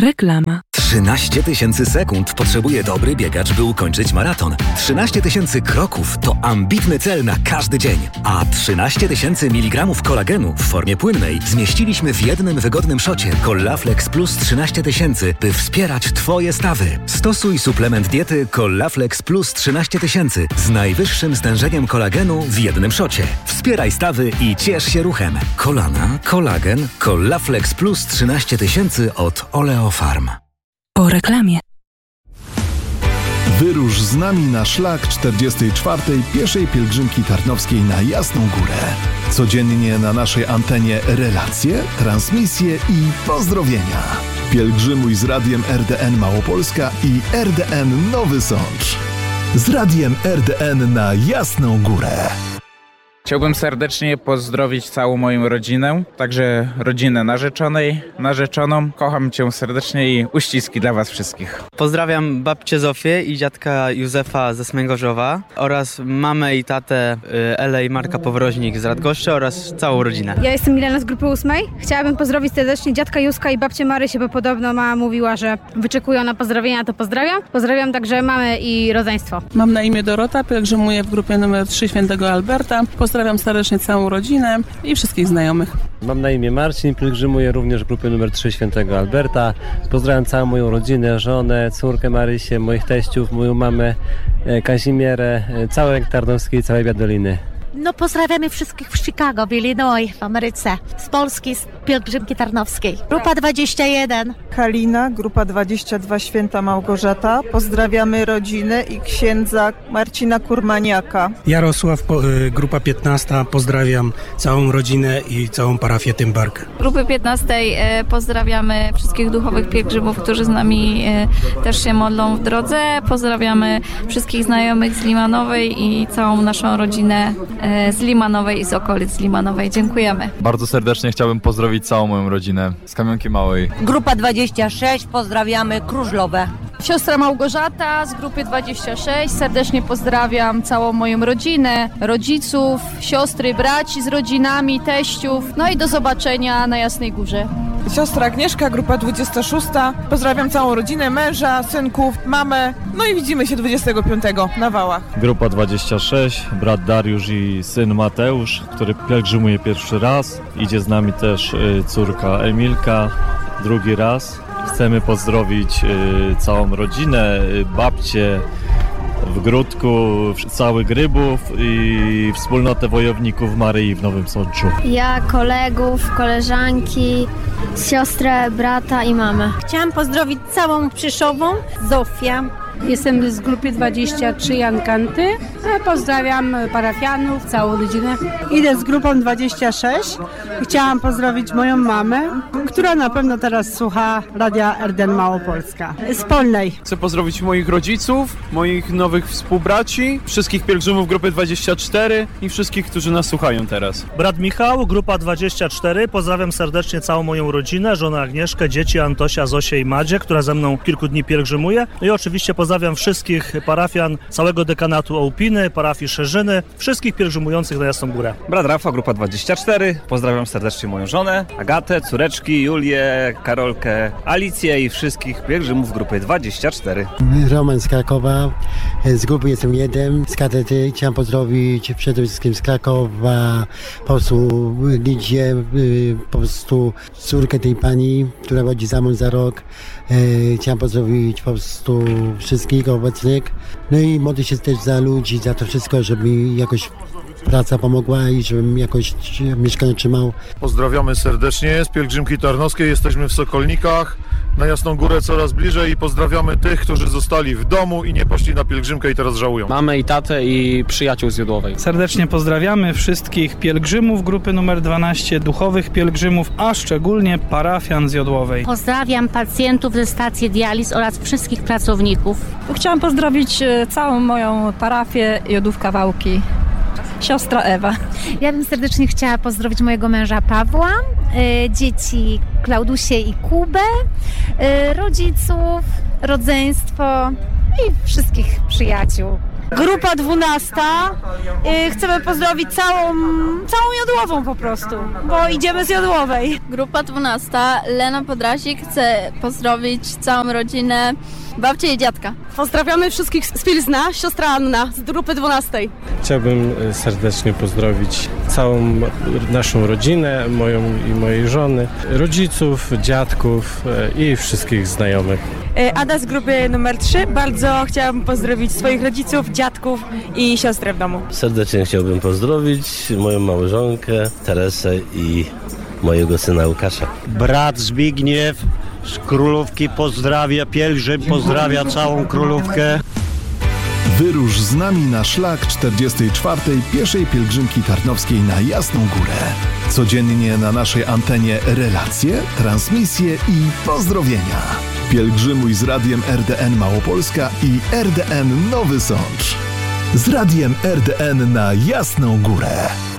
Reklama. 13 000 sekund potrzebuje dobry biegacz, by ukończyć maraton. 13 000 kroków to ambitny cel na każdy dzień. A 13 000 mg kolagenu w formie płynnej zmieściliśmy w jednym wygodnym szocie Collaflex Plus 13 000, by wspierać Twoje stawy. Stosuj suplement diety Collaflex Plus 13 000 z najwyższym stężeniem kolagenu w jednym szocie. Wspieraj stawy i ciesz się ruchem. Kolana, kolagen, Collaflex Plus 13 000 od Oleofarm. Po reklamie. Wyrusz z nami na szlak 44. pieszej pielgrzymki tarnowskiej na Jasną Górę. Codziennie na naszej antenie relacje, transmisje i pozdrowienia. Pielgrzymuj z Radiem RDN Małopolska i RDN Nowy Sącz. Z Radiem RDN na Jasną Górę. Chciałbym serdecznie pozdrowić całą moją rodzinę, także rodzinę narzeczoną. Kocham Cię serdecznie i uściski dla Was wszystkich. Pozdrawiam babcię Zofię i dziadka Józefa ze Smęgorzowa oraz mamę i tatę Elę i Marka Powroźnik z Radgoszczy oraz całą rodzinę. Ja jestem Milena z grupy 8. Chciałabym pozdrowić serdecznie dziadka Józka i babcię Marysię, bo podobno mama mówiła, że wyczekują na pozdrowienia, to pozdrawiam. Pozdrawiam także mamę i rodzeństwo. Mam na imię Dorota, pielgrzymuję w grupie numer 3 Świętego Alberta. Pozdrawiam serdecznie całą rodzinę i wszystkich znajomych. Mam na imię Marcin, pielgrzymuję również w grupie numer 3 Świętego Alberta. Pozdrawiam całą moją rodzinę, żonę, córkę Marysię, moich teściów, moją mamę Kazimierę, całe Tarnowskie i całej Biadoliny. No pozdrawiamy wszystkich w Chicago, w Illinois, w Ameryce, z Polski, z pielgrzymki tarnowskiej. Grupa 21. Kalina, grupa 22 Święta Małgorzata. Pozdrawiamy rodzinę i księdza Marcina Kurmaniaka. Jarosław, grupa 15. Pozdrawiam całą rodzinę i całą parafię Tymbark. Grupy 15 pozdrawiamy wszystkich duchowych pielgrzymów, którzy z nami też się modlą w drodze. Pozdrawiamy wszystkich znajomych z Limanowej i całą naszą rodzinę z Limanowej i z okolic Limanowej. Dziękujemy. Bardzo serdecznie chciałbym pozdrowić całą moją rodzinę z Kamionki Małej. Grupa 26, pozdrawiamy Krużlowe. Siostra Małgorzata z grupy 26. Serdecznie pozdrawiam całą moją rodzinę, rodziców, siostry, braci z rodzinami, teściów. No i do zobaczenia na Jasnej Górze. Siostra Agnieszka, grupa 26. Pozdrawiam całą rodzinę, męża, synków, mamę. No i widzimy się 25 na Wałach. Grupa 26, brat Dariusz i syn Mateusz, który pielgrzymuje pierwszy raz. Idzie z nami też córka Emilka drugi raz. Chcemy pozdrowić całą rodzinę, babcię w Gródku, cały Grybów i wspólnotę wojowników Maryi w Nowym Sączu. Ja, kolegów, koleżanki, siostrę, brata i mamę. Chciałam pozdrowić całą Przyszową, Zofię. Jestem z grupy 23 Jankanty. Pozdrawiam parafianów, całą rodzinę. Idę z grupą 26. Chciałam pozdrowić moją mamę, która na pewno teraz słucha Radia RDN Małopolska. Z Polnej. Chcę pozdrowić moich rodziców, moich nowych współbraci, wszystkich pielgrzymów grupy 24 i wszystkich, którzy nas słuchają teraz. Brat Michał, grupa 24. Pozdrawiam serdecznie całą moją rodzinę, żonę Agnieszkę, dzieci Antosia, Zosię i Madzie, która ze mną kilku dni pielgrzymuje. I oczywiście pozdrawiam wszystkich parafian całego dekanatu Ołpiny, parafii Szerzyny, wszystkich pielgrzymujących na Jasną Górę. Brat Rafa, grupa 24. Pozdrawiam serdecznie moją żonę, Agatę, córeczki, Julię, Karolkę, Alicję i wszystkich pielgrzymów grupy 24. Roman z Krakowa, z grupy jestem jeden, z katedry. Chciałem pozdrowić przede wszystkim z Krakowa, po prostu Lidzie, po prostu córkę tej pani, która chodzi za mąż za rok. Chciałem pozdrowić po prostu wszystkich obecnych. No i modlę się też za ludzi, za to wszystko, żeby mi jakoś praca pomogła i żebym jakoś mieszkanie trzymał. Pozdrawiamy serdecznie z pielgrzymki tarnowskiej. Jesteśmy w Sokolnikach, na Jasną Górę coraz bliżej i pozdrawiamy tych, którzy zostali w domu i nie poszli na pielgrzymkę i teraz żałują. Mamę i tatę i przyjaciół z Jodłowej. Serdecznie pozdrawiamy wszystkich pielgrzymów grupy numer 12, duchowych pielgrzymów, a szczególnie parafian z Jodłowej. Pozdrawiam pacjentów ze stacji dializ oraz wszystkich pracowników. Chciałam pozdrowić całą moją parafię Jodówka Wałki. Siostra Ewa. Ja bym serdecznie chciała pozdrowić mojego męża Pawła, dzieci Klaudusię i Kubę, rodziców, rodzeństwo i wszystkich przyjaciół Grupa 12. Chcemy pozdrowić całą Jodłową po prostu, bo idziemy z Jodłowej. Grupa 12. Lena Podrazik chce pozdrowić całą rodzinę, babcię i dziadka. Pozdrawiamy wszystkich z Pilzna, siostra Anna z grupy 12. Chciałbym serdecznie pozdrowić całą naszą rodzinę, moją i mojej żony, rodziców, dziadków i wszystkich znajomych. Ada z grupy numer 3. Bardzo chciałabym pozdrowić swoich rodziców, dziadków i siostrę w domu. Serdecznie chciałbym pozdrowić moją małżonkę Teresę i mojego syna Łukasza. Brat Zbigniew z Królówki pozdrawia, pielgrzym pozdrawia całą Królówkę. Wyrusz z nami na szlak 44. pieszej pielgrzymki tarnowskiej na Jasną Górę. Codziennie na naszej antenie relacje, transmisje i pozdrowienia. Pielgrzymuj z Radiem RDN Małopolska i RDN Nowy Sącz. Z Radiem RDN na Jasną Górę.